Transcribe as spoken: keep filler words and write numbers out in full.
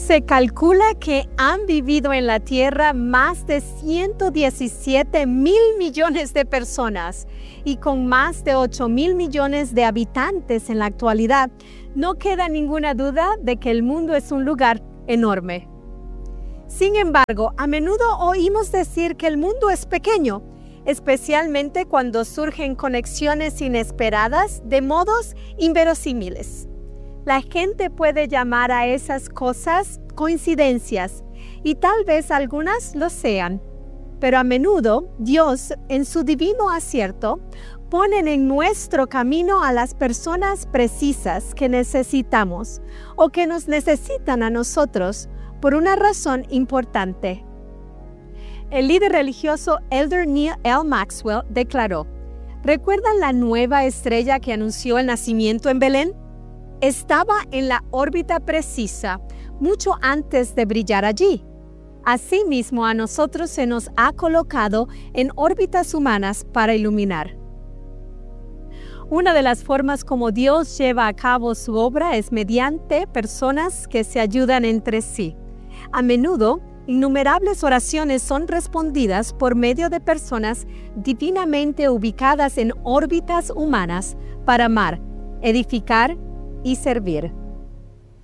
Se calcula que han vivido en la Tierra más de ciento diecisiete mil millones de personas y con más de ocho mil millones de habitantes en la actualidad, no queda ninguna duda de que el mundo es un lugar enorme. Sin embargo, a menudo oímos decir que el mundo es pequeño, especialmente cuando surgen conexiones inesperadas de modos inverosímiles. La gente puede llamar a esas cosas coincidencias, y tal vez algunas lo sean, pero a menudo Dios, en su divino acierto, pone en nuestro camino a las personas precisas que necesitamos o que nos necesitan a nosotros por una razón importante. El líder religioso Elder Neil L. Maxwell declaró: ¿recuerdan la nueva estrella que anunció el nacimiento en Belén? Estaba en la órbita precisa mucho antes de brillar allí. Asimismo, a nosotros se nos ha colocado en órbitas humanas para iluminar. Una de las formas como Dios lleva a cabo su obra es mediante personas que se ayudan entre sí. A menudo, innumerables oraciones son respondidas por medio de personas divinamente ubicadas en órbitas humanas para amar, edificar y servir.